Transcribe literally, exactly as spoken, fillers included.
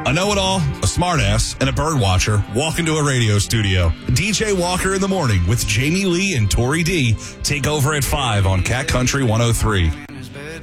A know-it-all, a smartass, and a bird watcher walk into a radio studio. D J Walker in the Morning with Jamie Lee and Tori D take over at five on Cat Country one oh three.